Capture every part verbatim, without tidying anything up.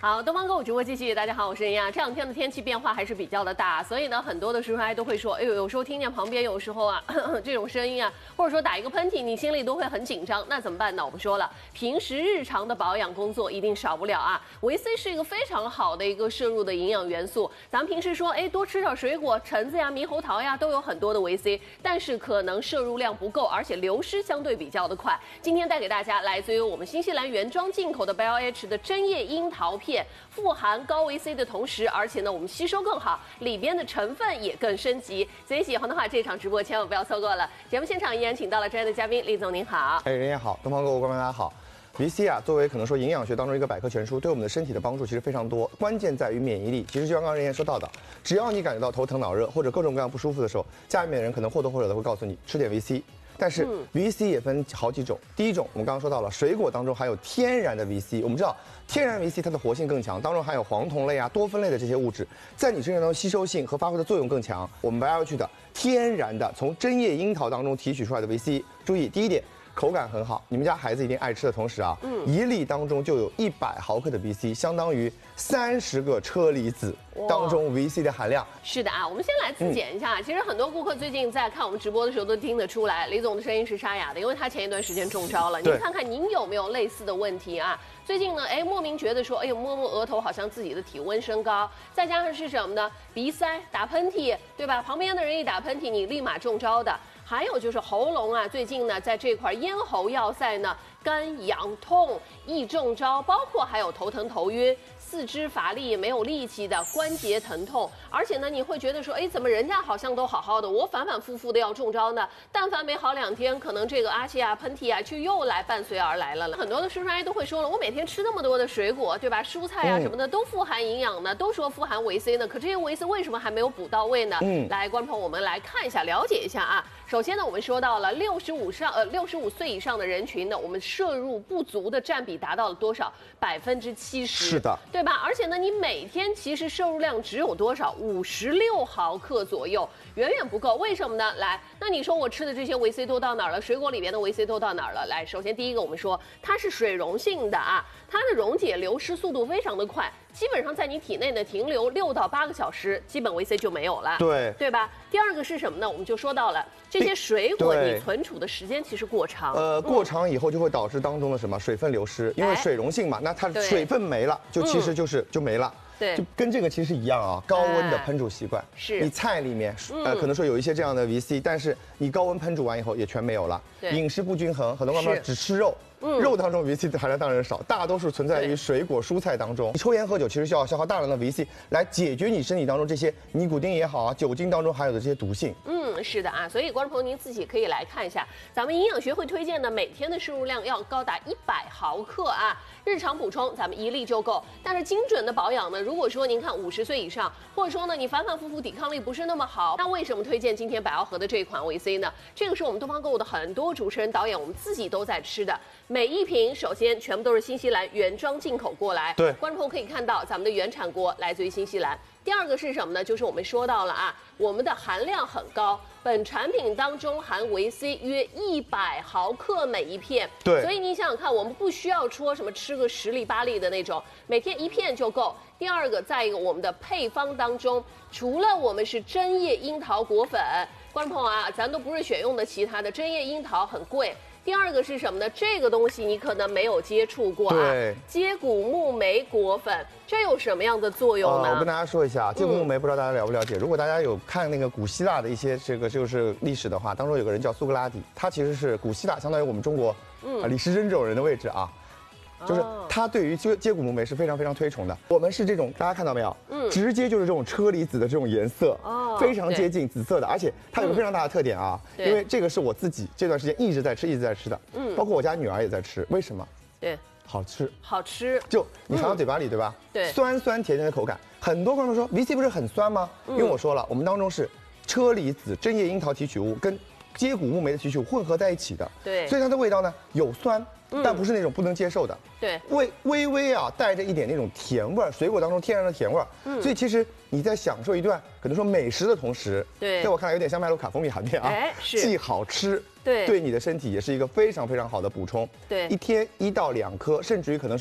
好，东方购物直播继续，大家好，我是任亚。这两天的天气变化还是比较的大，所以呢，很多的叔叔阿姨都会说，哎呦，有时候听见旁边有时候啊呵呵这种声音啊，或者说打一个喷嚏，你心里都会很紧张，那怎么办呢？我们说了，平时日常的保养工作一定少不了啊。维 C 是一个非常好的一个摄入的营养元素，咱们平时说，哎，多吃点水果，橙子呀、猕猴桃呀，都有很多的维 C， 但是可能摄入量不够，而且流失相对比较的快。今天带给大家来自于我们新西兰原装进口的 B L H 的针叶樱桃片。富含高维 C 的同时，而且呢，我们吸收更好，里边的成分也更升级。所以喜欢的话，这场直播千万不要错过了。节目现场依然请到了专业的嘉宾，李总您好。 哎，人也好，东方购物观众大家好。维 C 啊，作为可能说营养学当中一个百科全书，对我们的身体的帮助其实非常多。关键在于免疫力。其实就像刚刚人也说到的，只要你感觉到头疼脑热或者各种各样不舒服的时候，家里面的人可能或多或少的会告诉你吃点维 C。但是 维 C 也分好几种，第一种我们刚刚说到了，水果当中含有天然的 维 C。我们知道天然维 C 它的活性更强，当中含有黄酮类啊、多酚类的这些物质，在你身上当中吸收性和发挥的作用更强。我们 B L H 的天然的从针叶樱桃当中提取出来的维 C， 注意第一点。口感很好，你们家孩子一定爱吃的同时啊，嗯，一粒当中就有一百毫克的 维 C， 相当于三十个车厘子当中 维 C 的含量。 是的啊，我们先来自检一下。嗯、其实很多顾客最近在看我们直播的时候都听得出来，李总的声音是沙哑的，因为他前一段时间中招了。您看看您有没有类似的问题啊？最近呢，哎，莫名觉得说，哎呦，摸摸额头好像自己的体温升高，再加上是什么呢？鼻塞、打喷嚏，对吧？旁边的人一打喷嚏，你立马中招的。还有就是喉咙啊，最近呢，在这块咽喉要塞呢，干痒痛易中招，包括还有头疼头晕。四肢乏力、没有力气的关节疼痛，而且呢，你会觉得说，哎，怎么人家好像都好好的，我反反复复的要中招呢？但凡没好两天，可能这个阿气啊、喷嚏啊，就又来伴随而来了。很多的叔叔阿姨都会说了，我每天吃那么多的水果，对吧？蔬菜啊什么的都富含营养呢，都说富含维 C 呢，可这些维 C 为什么还没有补到位呢？嗯，来，观众朋友，我们来看一下，了解一下啊。首先呢，我们说到了六十五上呃六十五岁以上的人群呢，我们摄入不足的占比达到了多少？百分之七十。 是的， 对吧？而且呢，你每天其实摄入量只有多少？五十六毫克左右，远远不够。为什么呢？来，那你说我吃的这些维 C 都到哪儿了？水果里边的维 C 都到哪儿了？来，首先第一个我们说它是水溶性的啊，它的溶解流失速度非常的快。基本上在你体内呢停留六到八个小时，基本维 C 就没有了， 对对吧？第二个是什么呢？我们就说到了这些水果，你存储的时间其实过长， 呃，过长以后就会导致当中的什么水分流失，因为水溶性嘛，那它水分没了，就其实就是就没了。 对， 就跟这个其实一样啊，高温的烹煮习惯， 是你菜里面呃可能说有一些这样的 维 C， 但是你高温烹煮完以后也全没有了，饮食不均衡，很多妈妈只吃肉。嗯、肉当中 维 C 的含量当然少，大多数存在于水果、蔬菜当中。你抽烟喝酒其实需要消耗大量的维 C 来解决你身体当中这些尼古丁也好啊，酒精当中含有的这些毒性。 嗯，是的啊，所以观众朋友您自己可以来看一下，咱们营养学会推荐的每天的摄入量要高达一百毫克啊，日常补充咱们一粒就够。但是精准的保养呢，如果说您看五十岁以上，或者说呢你反反复复抵抗力不是那么好，那为什么推荐今天百奥和的这一款维 C 呢？这个是我们东方购物的很多主持人、导演我们自己都在吃的。每一瓶首先全部都是新西兰原装进口过来， 对， 观众朋友可以看到咱们的原产国来自于新西兰。第二个是什么呢？就是我们说到了啊，我们的含量很高，本产品当中含维 C 约一百毫克每一片， 对， 所以你想想看，我们不需要说什么吃个十粒八粒的那种，每天一片就够。第二个，再一个，我们的配方当中，除了我们是针叶樱桃果粉，观众朋友啊，咱都不是选用的其他的，针叶樱桃很贵。第二个是什么呢？这个东西你可能没有接触过啊。 对， 接骨木莓果粉，这有什么样的作用呢？ 呃、我跟大家说一下，接骨木莓不知道大家了不了解？嗯、如果大家有看那个古希腊的一些这个就是历史的话，当中有个人叫苏格拉底，他其实是古希腊相当于我们中国嗯、呃、李时珍这种人的位置啊。就是他对于接接骨木莓是非常非常推崇的。我们是这种，大家看到没有？嗯，直接就是这种车厘子的这种颜色，哦，非常接近紫色的，而且它有个非常大的特点啊，因为这个是我自己这段时间一直在吃，一直在吃的，嗯，包括我家女儿也在吃，为什么？ 对， 好吃， 好吃， 就你含到嘴巴里，对吧？ 对， 酸酸甜甜的口感。很多观众说 维 C 不是很酸吗？因为我说了，我们当中是车厘子、针叶樱桃提取物跟接骨木莓的提取物混合在一起的， 对， 所以它的味道呢有酸。但不是那种不能接受的， 对， 微微微啊，带着一点那种甜味儿，水果当中天然的甜味儿，嗯，所以其实你在享受一段可能说美食的同时， 对， 在我看来有点像麦卢卡蜂蜜含片啊， 哎，是， 既好吃， 对， 对你的身体也是一个非常非常好的补充， 对， 一天一到两颗，甚至于可能说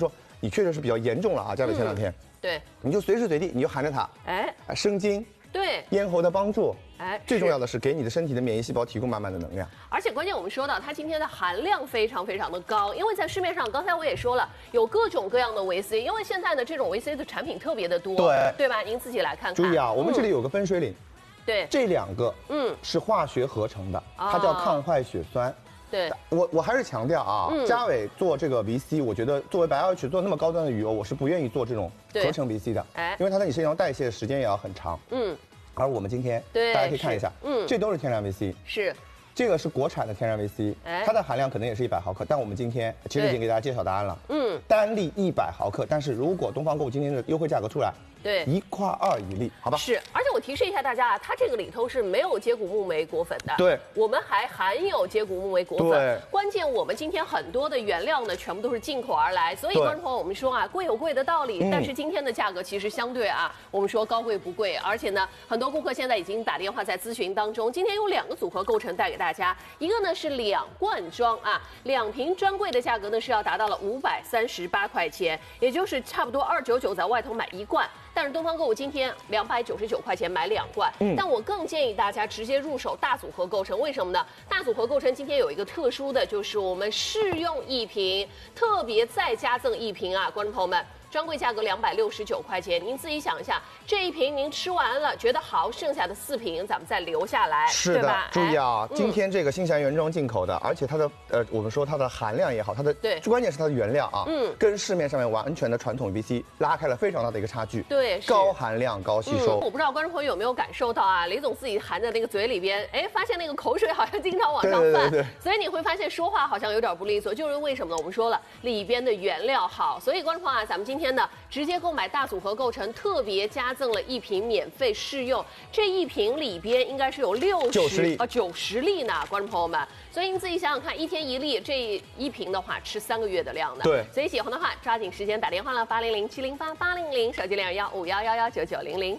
你确实是比较严重了啊，加上前两天， 嗯、对， 你就随时随地你就含着它，哎，生津， 对， 咽喉的帮助。 哎， 最重要的是给你的身体的免疫细胞提供满满的能量， 而且关键我们说到它今天的含量非常非常的高，因为在市面上，刚才我也说了，有各种各样的维 C， 因为现在呢这种维 C 的产品特别的多， 对对吧？您自己来看看。 注意啊，我们这里有个分水岭，嗯、 对， 这两个嗯是化学合成的， 哦、 它叫抗坏血酸。 对， 我我还是强调啊，嗯、嘉伟做这个 V C， 我觉得作为白 L H 做那么高端的鱼油，我是不愿意做这种合成 V C 的，哎，因为它在你身上代谢的时间也要很长，嗯。而我们今天，大家可以看一下，嗯，这都是天然 V C， 是， 这个是国产的天然 V C，哎，它的含量可能也是一百毫克，但我们今天其实已经给大家介绍答案了，嗯，单粒一百毫克，但是如果东方购物今天的优惠价格出来， 对， 一块二一粒，好吧？ 是，而且我提示一下大家啊，它这个里头是没有接骨木莓果粉的， 对， 我们还含有接骨木莓果粉， 对， 关键我们今天很多的原料呢，全部都是进口而来，所以观众朋友，我们说啊，贵有贵的道理，嗯、但是今天的价格其实相对啊，我们说高贵不贵，而且呢，很多顾客现在已经打电话在咨询当中，今天有两个组合构成带给大家，一个呢是两罐装啊，两瓶专柜的价格呢是要达到了五百三十八块钱，也就是差不多二九九在外头买一罐。但是东方购物今天两百九十九块钱买两罐，嗯，但我更建议大家直接入手大组合构成，为什么呢？大组合构成今天有一个特殊的，就是我们试用一瓶，特别再加赠一瓶啊，观众朋友们。专柜价格两百六十九块钱，您自己想一下，这一瓶您吃完了觉得好，剩下的四瓶咱们再留下来， 是的，注意啊，今天这个新翔原装进口的，而且它的呃，我们说它的含量也好，它的对，关键是它的原料啊，嗯，跟市面上面完全的传统 V C 拉开了非常大的一个差距， 对， 高含量高吸收。 我不知道观众朋友有没有感受到啊，李总自己含在那个嘴里边，哎，发现那个口水好像经常往上泛，所以你会发现说话好像有点不利索，就是为什么呢？我们说了里边的原料好，所以观众朋友啊，咱们今天呢。直接购买大组合构成，特别加赠了一瓶免费试用。这一瓶里边应该是有六十粒啊九十粒呢，观众朋友们。所以您自己想想看，一天一粒，这一瓶的话吃三个月的量的。 对。 所以喜欢的话，抓紧时间打电话了，八零零七零八八零零，手机零二幺五幺幺幺九九零零。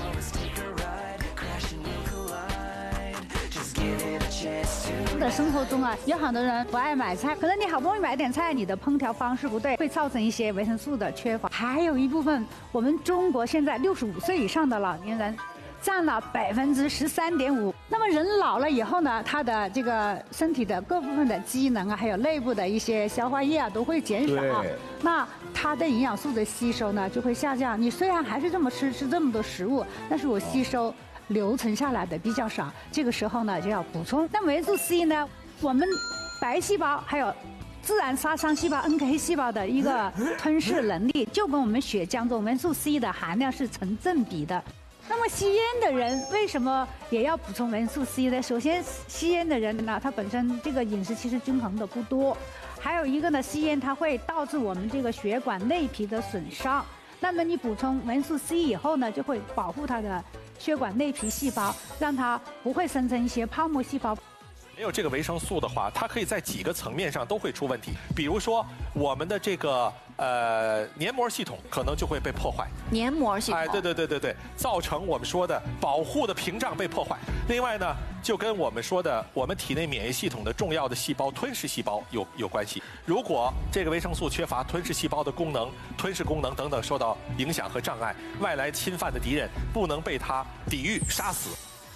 的生活中啊，有很多人不爱买菜，可能你好不容易买点菜，你的烹调方式不对，会造成一些维生素的缺乏。还有一部分，我们中国现在六十五岁以上的老年人占了百分之十三点五。那么人老了以后呢，他的这个身体的各部分的机能啊，还有内部的一些消化液啊，都会减少。那它的营养素的吸收呢，就会下降。你虽然还是这么吃，吃这么多食物，但是我吸收。留存下来的比较少，这个时候呢就要补充。那维生素 C 呢，我们白细胞还有自然杀伤细胞 N K 细胞的一个吞噬能力，就跟我们血浆中维生素 C 的含量是成正比的。那么吸烟的人为什么也要补充维生素 C 呢？首先，吸烟的人呢，他本身这个饮食其实均衡的不多，还有一个呢，吸烟它会导致我们这个血管内皮的损伤。那么你补充维生素 C 以后呢，就会保护它的血管内皮细胞，让它不会生成一些泡沫细胞。 没有这个维生素的话，它可以在几个层面上都会出问题。比如说，我们的这个呃黏膜系统可能就会被破坏。 黏膜系统。 哎，对对对对对，造成我们说的保护的屏障被破坏。另外呢，就跟我们说的我们体内免疫系统的重要的细胞吞噬细胞有有关系。如果这个维生素缺乏，吞噬细胞的功能、吞噬功能等等受到影响和障碍，外来侵犯的敌人不能被它抵御杀死。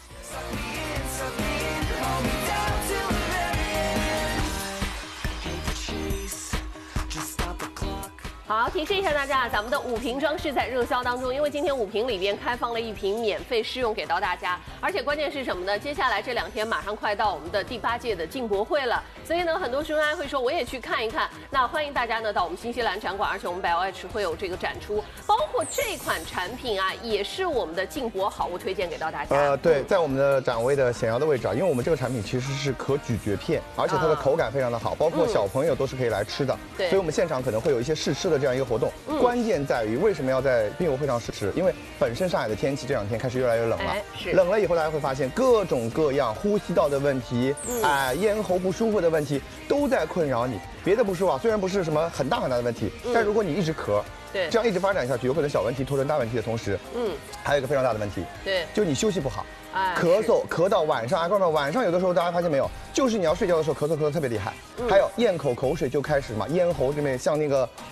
好，提示一下大家，咱们的五瓶装是在热销当中，因为今天五瓶里边开放了一瓶免费试用给到大家，而且关键是什么呢？接下来这两天马上快到我们的第八届的进博会了，所以呢，很多学员会说我也去看一看。那欢迎大家呢到我们新西兰展馆，而且我们 BioH 会有这个展出，包括这款产品啊，也是我们的进博好物推荐给到大家。 呃，对，在我们的展位的显要的位置啊，因为我们这个产品其实是可咀嚼片，而且它的口感非常的好，包括小朋友都是可以来吃的。对，所以我们现场可能会有一些试吃的这样一个活动。嗯、关键在于为什么要在病友会上试吃？因为本身上海的天气这两天开始越来越冷了，哎、冷了以后大家会发现各种各样呼吸道的问题，嗯、哎，咽喉不舒服的问题都在困扰你。别的不说啊，虽然不是什么很大很大的问题，嗯、但如果你一直咳，对，这样一直发展下去，有可能小问题拖成大问题的同时，嗯，还有一个非常大的问题，对，就你休息不好。咳嗽咳到晚上，哎，观众们，晚上有的时候大家发现没有，就是你要睡觉的时候咳嗽咳嗽特别厉害，嗯、还有咽口口水就开始嘛，咽喉这边像那个刀片嗓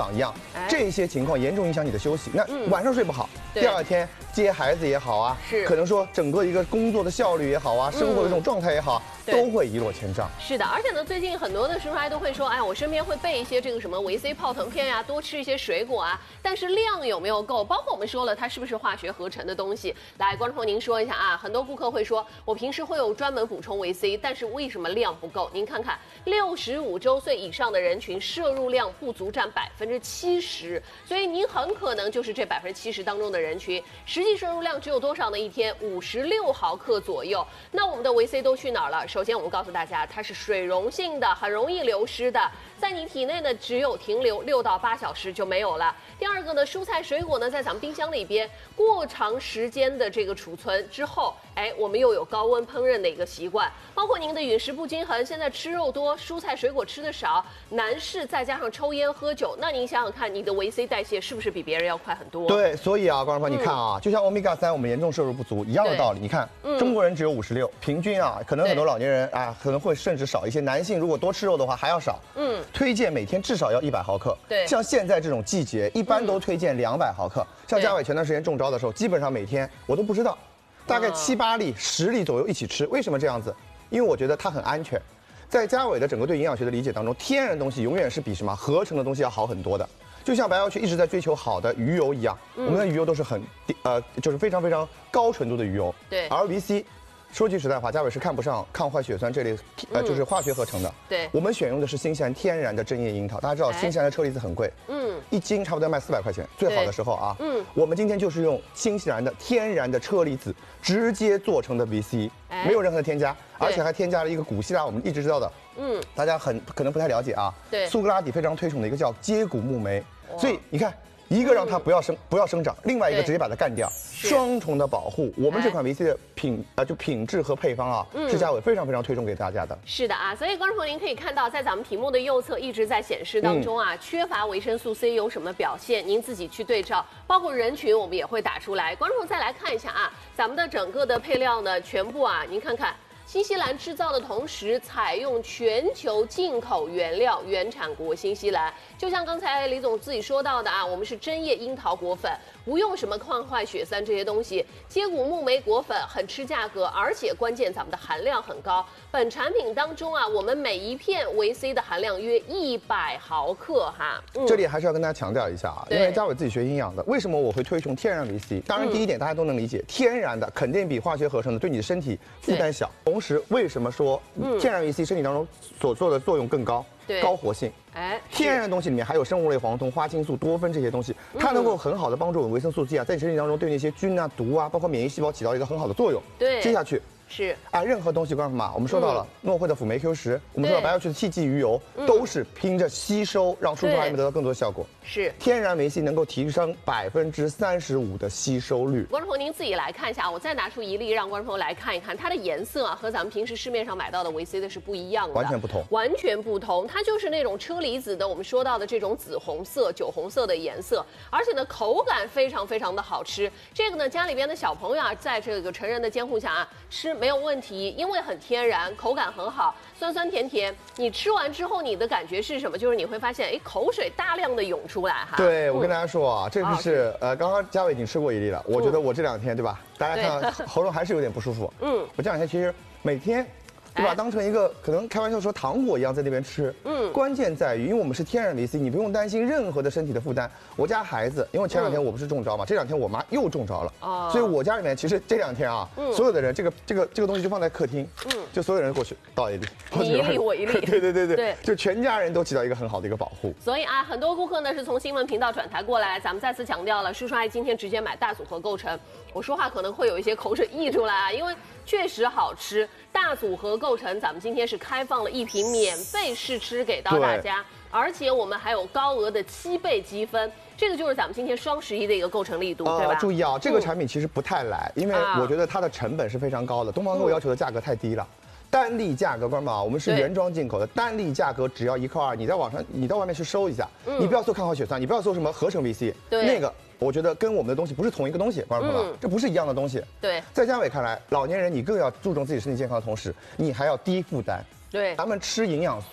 长一样，这些情况严重影响你的休息。那晚上睡不好，第二天接孩子也好啊， 是可能说整个一个工作的效率也好啊，生活的这种状态也好，都会一落千丈。是的，而且呢，最近很多的叔叔阿姨都会说，哎，我身边会备一些这个什么维 C 泡腾片呀，多吃一些水果啊，但是量有没有够？包括我们说了，它是不是化学合成的东西？来，观众朋友您说一下啊，很多顾客会说，我平时会有专门补充维 C， 但是为什么量不够？您看看，六十五周岁以上的人群摄入量不足占百分之七十，所以您很可能就是这百分之七十当中的人群。实际摄入量只有多少呢？一天五十六毫克左右。那我们的维 C 都去哪儿了？首先，我们告诉大家，它是水溶性的，很容易流失的，在你体内呢只有停留六到八小时就没有了。第二个呢，蔬菜水果呢在咱们冰箱里边过长时间的这个储存之后，哎，我们又有高温烹饪的一个习惯，包括您的饮食不均衡，现在吃肉多，蔬菜水果吃的少，男士再加上抽烟喝酒，那您想想看，你的维 C 代谢是不是比别人要快很多？ 对，所以啊，观众朋友，你看啊，嗯、就像欧米伽三，我们严重摄入不足一样的道理。你看，嗯、中国人只有五十六，平均啊，可能很多老年人啊，可能会甚至少一些。男性如果多吃肉的话，还要少。嗯，推荐每天至少要一百毫克。 对， 像现在这种季节，一般都推荐两百毫克。嗯、像嘉伟前段时间中招的时候，基本上每天我都不知道，大概七八粒、十粒左右一起吃。为什么这样子？因为我觉得它很安全。在嘉伟的整个对营养学的理解当中，天然的东西永远是比什么合成的东西要好很多的。就像白小曲一直在追求好的鱼油一样，嗯、我们的鱼油都是很呃，就是非常非常高纯度的鱼油。 对， 而 V C。说句实在话，嘉伟是看不上抗坏血酸这类，呃，就是化学合成的。 对， 我们选用的是新西兰天然的针叶樱桃。大家知道，新西兰的车厘子很贵，嗯，一斤差不多要卖四百块钱，最好的时候啊，嗯，我们今天就是用新西兰的天然的车厘子直接做成的 V C， 没有任何的添加，而且还添加了一个古希腊我们一直知道的，嗯，大家很可能不太了解啊， 对， 苏格拉底非常推崇的一个叫接骨木酶，所以你看。一个让它不要生、嗯、不要生长，另外一个直接把它干掉，双重的保护。我们这款 V C 的品啊、呃，就品质和配方啊，嗯、是嘉伟非常非常推崇给大家的。 是的啊，所以观众朋友您可以看到，在咱们题目的右侧一直在显示当中啊，嗯、缺乏维生素 C 有什么表现？您自己去对照，包括人群我们也会打出来。观众朋友再来看一下啊，咱们的整个的配料呢，全部啊，您看看。新西兰制造的同时，采用全球进口原料，原产国新西兰。就像刚才李总自己说到的啊，我们是针叶樱桃果粉，不用什么抗坏血酸这些东西。接骨木莓果粉很吃价格，而且关键咱们的含量很高。本产品当中啊，我们每一片维 C 的含量约一百毫克哈。 嗯、这里还是要跟大家强调一下啊，因为嘉伟自己学营养的，为什么我会推崇天然维 C？ 当然第一点大家都能理解，嗯、天然的肯定比化学合成的对你的身体负担小。同时，为什么说天然维 C 身体当中所做的作用更高？ 对， 高活性。哎，天然的东西里面还有生物类黄酮、花青素、多酚这些东西，它能够很好的帮助我们维生素 G 啊，在你身体当中对那些菌啊、毒啊，包括免疫细胞起到一个很好的作用。 对， 接下去。 是啊，任何东西，观众嘛，我们说到了诺慧的辅酶 Q 十，我们说到白小曲的 T G 鱼油，都是拼着吸收，让输出还没得到更多的效果。 是天然维 C 能够提升百分之三十五的吸收率。 观众朋友，您自己来看一下，我再拿出一粒让观众朋友来看一看，它的颜色啊，和咱们平时市面上买到的维 C 的是不一样的， 完全不同， 完全不同。它就是那种车厘子的，我们说到的这种紫红色、酒红色的颜色，而且呢，口感非常非常的好吃。这个呢，家里边的小朋友啊，在这个成人的监护下啊，吃没有问题。因为很天然，口感很好，酸酸甜甜。你吃完之后，你的感觉是什么？就是你会发现，哎，口水大量的涌出来哈。 对，我跟大家说啊，这个是呃，刚刚嘉伟已经吃过一粒了。我觉得我这两天对吧，大家看喉咙还是有点不舒服。嗯，我这两天其实每天。就把它当成一个可能开玩笑说糖果一样在那边吃。嗯，关键在于，因为我们是天然维 C， 你不用担心任何的身体的负担。我家孩子，因为前两天我不是中招嘛，这两天我妈又中招了。哦，所以我家里面其实这两天啊，所有的人这个这个这个东西就放在客厅，嗯，就所有人过去倒一粒， 你一粒我一粒。 对对对对，就全家人都起到一个很好的一个保护。 所以啊，很多顾客呢是从新闻频道转台过来，咱们再次强调了，叔叔阿姨今天直接买大组合构成。我说话可能会有一些口水溢出来啊，因为确实好吃。大组合构成，咱们今天是开放了一瓶免费试吃给到大家，而且我们还有高额的七倍积分，这个就是咱们今天双十一的一个构成力度，呃、对吧？ 注意啊，这个产品其实不太来，嗯、因为我觉得它的成本是非常高的，东方给我要求的价格太低了。嗯单粒价格，观众们啊，我们是原装进口的，单粒价格只要一块二，你在网上，你到外面去搜一下，嗯、你不要搜抗坏血酸，你不要搜什么合成 V C， 那个我觉得跟我们的东西不是同一个东西，观众朋友们，嗯、这不是一样的东西。 对， 在嘉伟看来，老年人你更要注重自己身体健康的同时，你还要低负担。 对， 咱们吃营养素。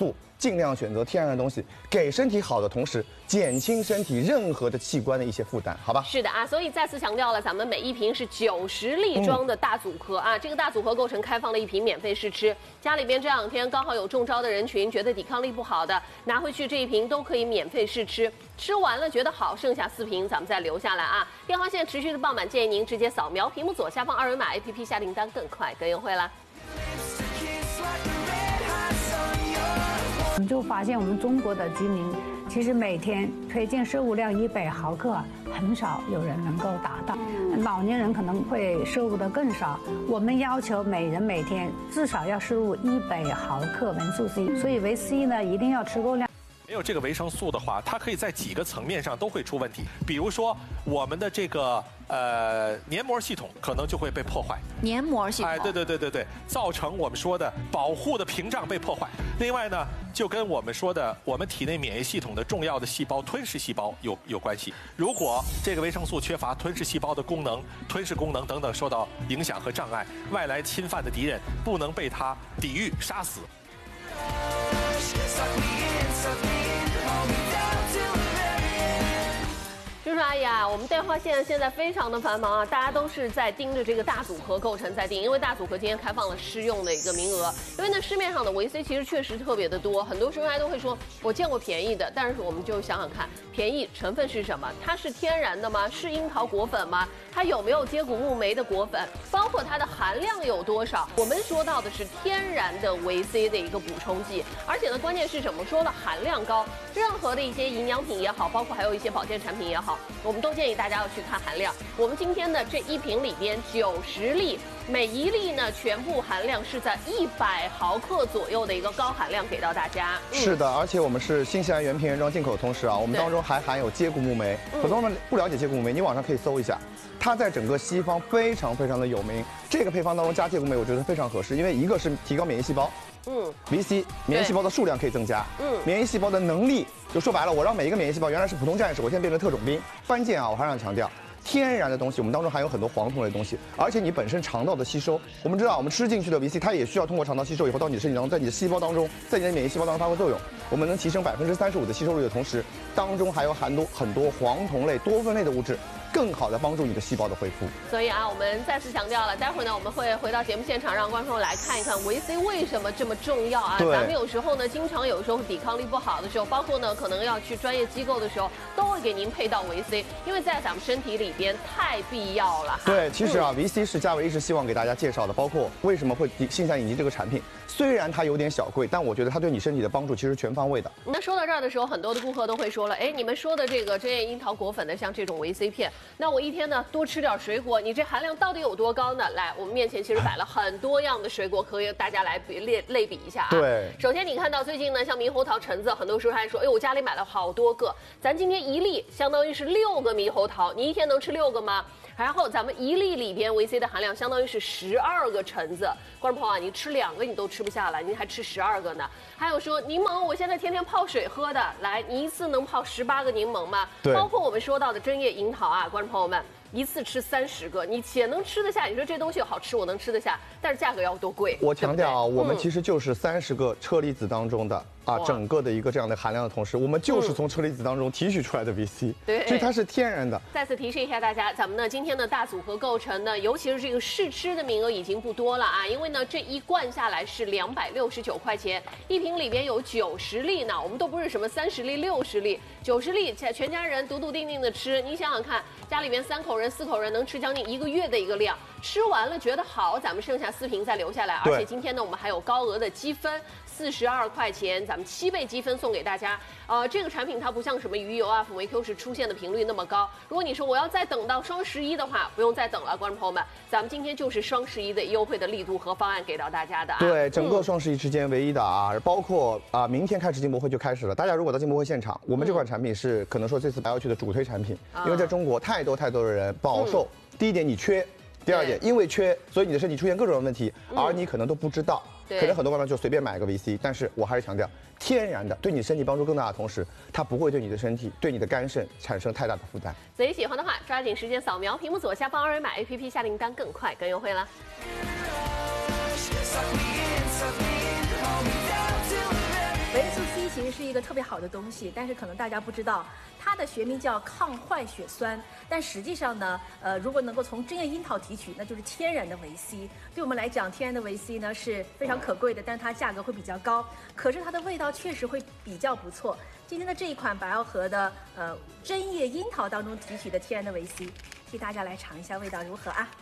尽量选择天然的东西，给身体好的同时，减轻身体任何的器官的一些负担，好吧？ 是的啊，所以再次强调了，咱们每一瓶是九十粒装的大组合、嗯、啊，这个大组合构成开放的一瓶免费试吃，家里边这两天刚好有中招的人群，觉得抵抗力不好的，拿回去这一瓶都可以免费试吃，吃完了觉得好，剩下四瓶咱们再留下来啊。电话线持续的爆满，建议您直接扫描屏幕左下方二维码 A P P 下订单，更快更优惠啦。 我们就发现，我们中国的居民其实每天推荐摄入量一百毫克，很少有人能够达到。老年人可能会摄入的更少。我们要求每人每天至少要摄入一百毫克维生素 C， 所以维 C 呢一定要吃够量。 没有这个维生素的话，它可以在几个层面上都会出问题。比如说，我们的这个呃黏膜系统可能就会被破坏。 黏膜系统， 哎，对对对对对，造成我们说的保护的屏障被破坏。另外呢，就跟我们说的我们体内免疫系统的重要的细胞吞噬细胞有有关系。如果这个维生素缺乏，吞噬细胞的功能、吞噬功能等等受到影响和障碍，外来侵犯的敌人不能被它抵御杀死。 就是哎呀，我们电话线现在非常的繁忙啊，大家都是在盯着这个大组合构成在订，因为大组合今天开放了试用的一个名额。因为呢，市面上的维 C 其实确实特别的多，很多收看都会说，我见过便宜的，但是我们就想想看，便宜成分是什么？它是天然的吗？是樱桃果粉吗？它有没有接骨木莓的果粉？包括它的含量有多少？我们说到的是天然的维 C 的一个补充剂，而且呢，关键是什么？说了含量高，任何的一些营养品也好，包括还有一些保健产品也好，我们都建议大家要去看含量。我们今天的这一瓶里边九十粒，每一粒呢全部含量是在一百毫克左右的一个高含量给到大家。 嗯、是的，而且我们是新西兰原瓶原装进口的同时啊，我们当中还含有接骨木莓。很多人不了解接骨木莓，你网上可以搜一下，它在整个西方非常非常的有名。这个配方当中加接骨木莓，我觉得非常合适，因为一个是提高免疫细胞。嗯 ，V C 免疫细胞的数量可以增加，嗯，免疫细胞的能力，就说白了，我让每一个免疫细胞原来是普通战士，我现在变成特种兵。关键啊，我还想强调，天然的东西，我们当中含有很多黄酮类的东西，而且你本身肠道的吸收，我们知道我们吃进去的 V C， 它也需要通过肠道吸收以后到你的身体当中，在你的细胞当中，在你的免疫细胞当中发挥作用。我们能提升百分之三十五的吸收率的同时，当中还有很多很多黄酮类、多酚类的物质。更好的帮助你的细胞的恢复。 所以啊，我们再次强调了，待会儿呢我们会回到节目现场，让观众来看一看维 C 为什么这么重要啊。咱们有时候呢，经常有时候抵抗力不好的时候，包括呢可能要去专业机构的时候，都会给您配到维 C， 因为在咱们身体里边太必要了。 对，其实啊、嗯、，V C 是嘉伟一直希望给大家介绍的，包括为什么会新西兰引进这个产品。虽然它有点小贵，但我觉得它对你身体的帮助其实全方位的。 那说到这儿的时候，很多的顾客都会说了，哎，你们说的这个针叶樱桃果粉的，像这种维 C 片，那我一天呢多吃点水果，你这含量到底有多高呢？来，我们面前其实摆了很多样的水果，可以大家来比类类比一下啊。 对。 首先你看到最近呢，像猕猴桃、橙子，很多时候还说，哎，我家里买了好多个，咱今天一粒相当于是六个猕猴桃，你一天能吃六个吗？然后咱们一粒里边维 C 的含量相当于是十二个橙子，观众朋友啊，你吃两个你都吃不下了，您还吃十二个呢？还有说柠檬，我现在天天泡水喝的，来，你一次能泡十八个柠檬吗？ 对， 包括我们说到的针叶樱桃啊，观众朋友们。一次吃三十个，你且能吃得下。你说这东西好吃，我能吃得下，但是价格要多贵？ 我强调啊，我们其实就是三十个车厘子当中的啊，整个的一个这样的含量的同时，我们就是从车厘子当中提取出来的 V C， 对，所以它是天然的。 再次提示一下大家，咱们呢今天的大组合构成呢，尤其是这个试吃的名额已经不多了啊，因为呢这一罐下来是两百六十九块钱，一瓶里边有九十粒呢，我们都不是什么三十粒、六十粒，九十粒，全家人笃笃定定的吃，你想想看，家里边三口人、四口人能吃将近一个月的一个量，吃完了觉得好，咱们剩下四瓶再留下来，而且今天呢我们还有高额的积分。四十二块钱，咱们七倍积分送给大家。呃，这个产品它不像什么鱼油啊、辅酶 Q 十出现的频率那么高。如果你说我要再等到双十一的话，不用再等了，观众朋友们，咱们今天就是双十一的优惠的力度和方案给到大家的、啊。 对，整个双十一之间唯一的啊，嗯、包括啊、呃，明天开始进博会就开始了。大家如果到进博会现场，我们这款产品是可能说这次白要去的主推产品，嗯、因为在中国太多太多的人饱受。嗯、第一点，你缺。第二点，因为缺，所以你的身体出现各种问题，而你可能都不知道。嗯、可能很多爸妈就随便买个 V C， 但是我还是强调，天然的对你身体帮助更大的同时，它不会对你的身体、对你的肝肾产生太大的负担。 所以喜欢的话，抓紧时间扫描屏幕左下方二维码 A P P 下订单，更快更优惠了。维生素 C 其实是一个特别好的东西，但是可能大家不知道，它的学名叫抗坏血酸，但实际上呢，呃，如果能够从针叶樱桃提取，那就是天然的维 C。对我们来讲，天然的维 C 呢是非常可贵的，但是它价格会比较高，可是它的味道确实会比较不错。今天的这一款百奥和的呃针叶樱桃当中提取的天然的维 C， 替大家来尝一下味道如何啊？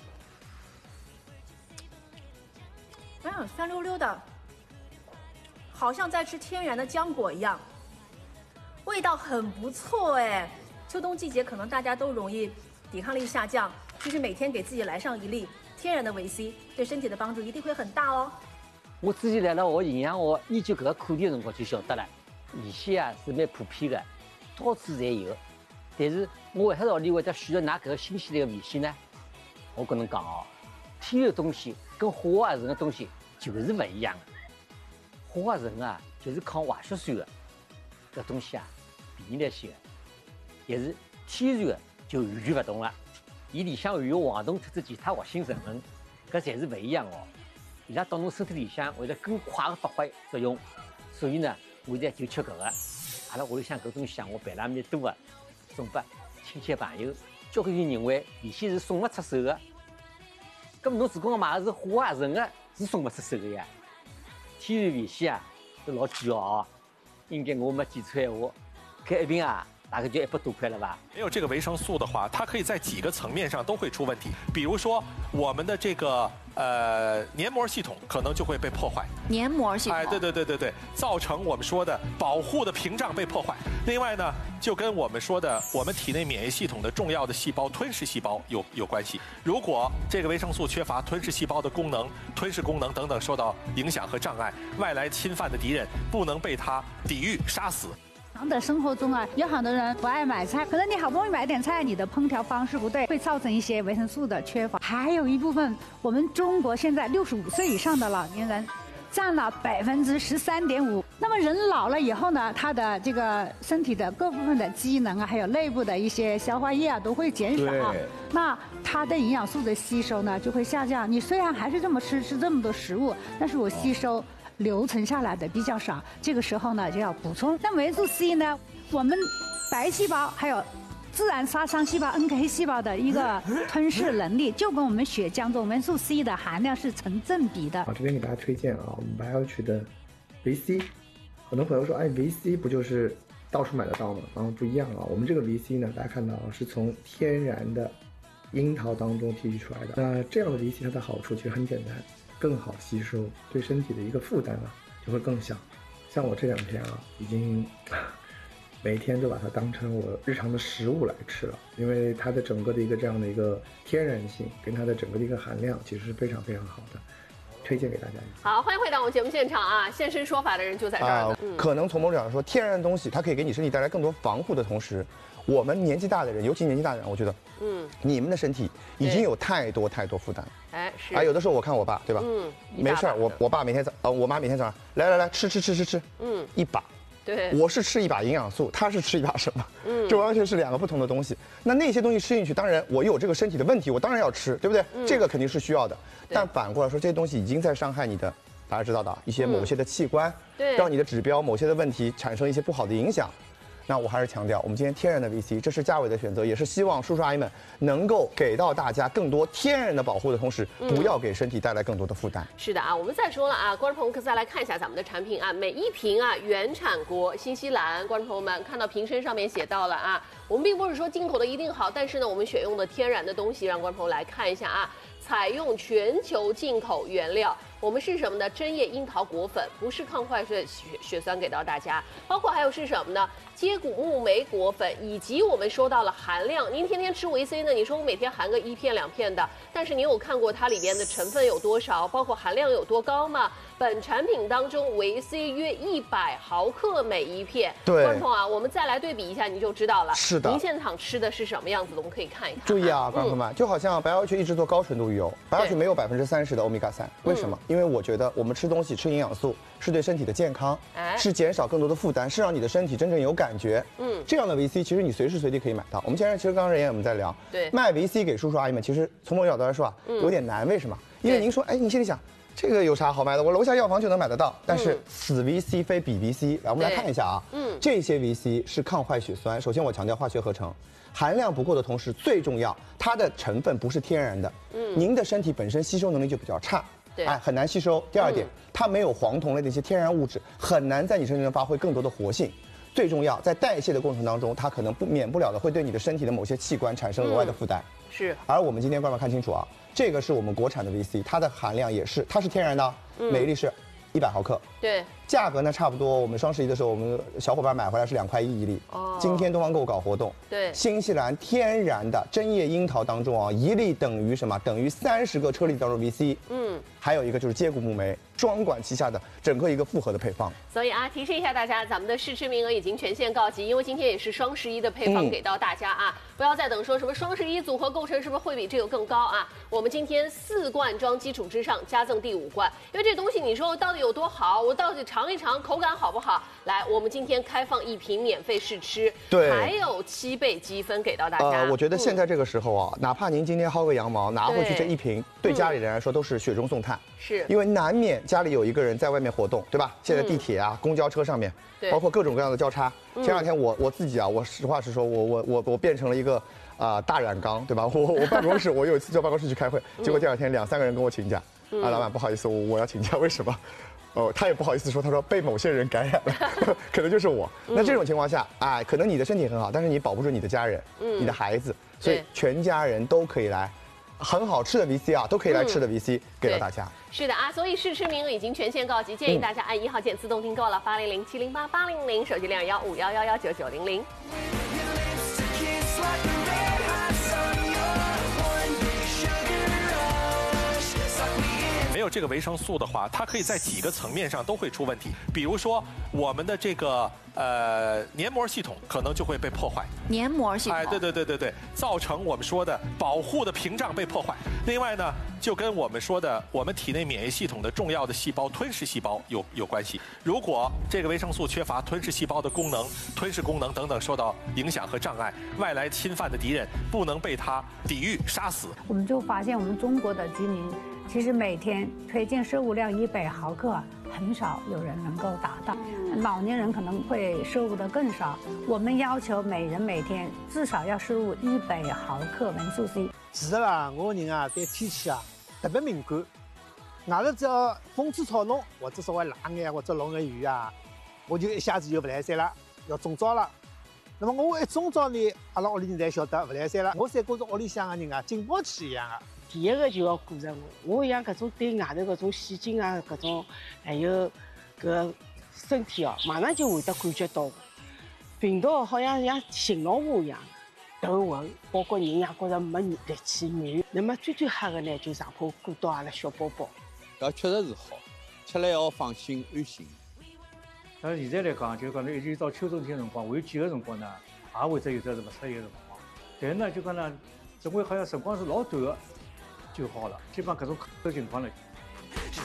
嗯，酸溜溜的。好像在吃天然的浆果一样，味道很不错哎。秋冬季节可能大家都容易抵抗力下降，其实每天给自己来上一粒天然的维 C， 对身体的帮助一定会很大哦。 我之前来了学营养学研究搿个课题的辰光就晓得了，维 C 啊是蛮普遍的，到处侪有。但是我为啥道理会得选择拿搿个新鲜的维 C 呢？我跟侬讲哦，天然的东西跟化合成的东西就是不一样的。化合成啊，就是抗坏血酸的，搿东西啊，便宜来些的。但是天然的就完全勿同了，伊里向含有黄酮特质其他活性成分，搿侪是勿一样哦。伊拉到侬身体里向会得更快的发挥作用，所以呢，我现在就吃搿个。阿拉屋里向搿东西我备了蛮多的，送拨亲戚朋友。交关人认为维 C是送勿出手的，搿么侬如果买的是化合成的，是送勿出手的呀。天然维 C 啊，是老贵哦，应该我没记错闲话，搿一瓶啊，大概就一百多块了吧。 没有这个维生素的话，它可以在几个层面上都会出问题，比如说我们的这个呃黏膜系统可能就会被破坏。 黏膜系统， 哎，对对对对对，造成我们说的保护的屏障被破坏。另外呢，就跟我们说的我们体内免疫系统的重要的细胞吞噬细胞有有关系。如果这个维生素缺乏，吞噬细胞的功能、吞噬功能等等受到影响和障碍，外来侵犯的敌人不能被它抵御杀死。 常的生活中啊，有很多人不爱买菜，可能你好不容易买点菜，你的烹调方式不对，会造成一些维生素的缺乏。还有一部分，我们中国现在六十五岁以上的老年人占了百分之十三点五。那么人老了以后呢，他的这个身体的各部分的机能啊，还有内部的一些消化液啊，都会减少。那它的营养素的吸收呢，就会下降。你虽然还是这么吃，吃这么多食物，但是我吸收留存下来的比较少，这个时候呢就要补充。那维生素 C 呢，我们白细胞还有自然杀伤细胞 N K 细胞的一个吞噬能力，就跟我们血浆中维生素 C 的含量是成正比的。 好，这边给大家推荐啊，我们白奥的维 C， 很多朋友说，哎，维 C 不就是到处买得到吗？然后不一样啊，我们这个维 C 呢，大家看到啊，是从天然的樱桃当中提取出来的。那这样的维 C 它的好处其实很简单。更好吸收，对身体的一个负担啊就会更小。像我这两天啊，已经每天都把它当成我日常的食物来吃了，因为它的整个的一个这样的一个天然性跟它的整个的一个含量其实是非常非常好的，推荐给大家。 好，欢迎回到我们节目现场啊！现身说法的人就在这儿呢。 啊嗯、可能从某种角度说，天然的东西它可以给你身体带来更多防护的同时，我们年纪大的人，尤其年纪大的人，我觉得，嗯，你们的身体已经有太多太多负担。 哎，是。 啊，有的时候我看我爸，对吧？嗯，没事儿，我我爸每天早，呃，我妈每天早上来来来吃吃吃吃吃，嗯，一把。 对， 我是吃一把营养素，他是吃一把什么？嗯，这完全是两个不同的东西。那那些东西吃进去，当然我有这个身体的问题，我当然要吃，对不对？嗯、这个肯定是需要的。但反过来说，这些东西已经在伤害你的，大家知道的一些某些的器官， 对、嗯， 让你的指标某些的问题产生一些不好的影响。那我还是强调，我们今天天然的 V C， 这是价位的选择，也是希望叔叔阿姨们能够给到大家更多天然的保护的同时，不要给身体带来更多的负担。 嗯、是的啊，我们再说了啊，观众朋友可再来看一下咱们的产品啊，每一瓶啊原产国新西兰，观众朋友们看到瓶身上面写到了啊，我们并不是说进口的一定好，但是呢，我们选用的天然的东西，让观众朋友来看一下啊，采用全球进口原料。我们是什么呢？针叶樱桃果粉，不是抗坏血血血酸给到大家，包括还有是什么呢？接骨木莓果粉，以及我们说到了含量。您天天吃维 C 呢？你说我每天含个一片两片的，但是你有看过它里边的成分有多少，包括含量有多高吗？本产品当中维 C 约一百毫克每一片。 对， 观众啊，我们再来对比一下，你就知道了。 是的。 您现场吃的是什么样子的？我们可以看一看、啊。 注意啊，观众们，嗯、就好像白药曲一直做高纯度鱼油，白药曲没有百分之三十的欧米伽三，为什么？嗯、因为我觉得我们吃东西吃营养素是对身体的健康，哎、是减少更多的负担，是让你的身体真正有感觉。嗯，这样的维 C 其实你随时随地可以买到。我们前面其实刚刚人也我们在聊， 对， 卖维 C 给叔叔阿姨们，其实从某种角度来说啊，嗯、有点难。为什么？因为您说，哎，你心里想， 这个有啥好卖的？我楼下药房就能买得到。但是此 V C 非彼 V C， 来我们来看一下啊，嗯，这些 V C 是抗坏血酸。首先我强调化学合成。 含量不够的同时，最重要，它的成分不是天然的。嗯，您的身体本身吸收能力就比较差， 对， 哎，很难吸收。第二点，嗯、它没有黄酮类的一些天然物质，很难在你身体中发挥更多的活性。最重要，在代谢的过程当中，它可能不免不了的会对你的身体的某些器官产生额外的负担。嗯、 是。 而我们今天观众看清楚啊，这个是我们国产的 V C， 它的含量也是，它是天然的，嗯、每一粒是一百毫克。 对。 价格呢，差不多，我们双十一的时候，我们小伙伴买回来是两块一一粒。哦。今天东方购搞活动， 对， 新西兰天然的针叶樱桃当中啊，一粒等于什么？等于三十个车厘当中 V C。嗯。还有一个就是接骨木莓，双管齐下的整个一个复合的配方。 所以啊，提示一下大家，咱们的试吃名额已经全线告急，因为今天也是双十一的配方给到大家啊，嗯、不要再等说什么双十一组合构成是不是会比这个更高啊？我们今天四罐装基础之上加赠第五罐，因为这东西你说到底有多好，我到底尝一尝。 口感好不好？来，我们今天开放一瓶免费试吃， 对， 还有七倍积分给到大家。 呃，我觉得现在这个时候啊，嗯、哪怕您今天薅个羊毛拿回去这一瓶，对家里人来说都是雪中送炭。 是， 因为难免家里有一个人在外面活动，对吧？现在地铁啊、嗯、公交车上面，包括各种各样的交叉。前两天我我自己啊，我实话实说，我我我我变成了一个啊、呃、大染缸，对吧？我我办公室，我有一次到办公室去开会，结果第二天两三个人跟我请假，嗯、啊，老板不好意思，我我要请假，为什么？ 哦，他也不好意思说，他说被某些人感染了，可能就是我。那这种情况下，哎，可能你的身体很好，但是你保不住你的家人、嗯、你的孩子，所以全家人都可以来，很好吃的 V C 啊，都可以来吃的 V C、嗯、给到大家。 是的啊，所以试吃名额已经全线告急，建议大家按一号键自动订购了，八零零七零八八零零，手机零二幺五幺幺幺九九零零。 没有这个维生素的话，它可以在几个层面上都会出问题。比如说，我们的这个呃黏膜系统可能就会被破坏。 黏膜系统， 哎，对对对对对，造成我们说的保护的屏障被破坏。另外呢，就跟我们说的我们体内免疫系统的重要的细胞吞噬细胞有有关系。如果这个维生素缺乏，吞噬细胞的功能、吞噬功能等等受到影响和障碍，外来侵犯的敌人不能被它抵御杀死。 我们就发现，我们中国的居民。 其实每天推荐摄入量一百毫克，很少有人能够达到。老年人可能会摄入的更少。我们要求每人每天至少要摄入一百毫克维素 C。 其实啦，我人啊对天气啊特别敏感。外头只要风吹草动，或者稍微冷眼或者落眼雨啊，我就一下子就不来三了，要中招了。那么我一中招呢，阿拉屋里人才晓得不来三了。我才觉着屋里向的人啊，警报器一样的。 第一个就要顾着我，我像搿种对外头搿种细菌啊，搿种还有搿身体哦，马上就会得感觉到病毒好像像信号话一样，头昏，包括人也觉着没力气软。那么最最吓的呢，就上坡顾到阿拉小宝宝。 要确实是好，吃了要放心安心。 但是现在来讲，就讲呢，一直到秋冬天辰光，还有几个辰光呢，也会得有得是勿适宜的辰光。但是呢，就讲呢，总归好像辰光是老短的。 就好了，基本上各种客情况呢，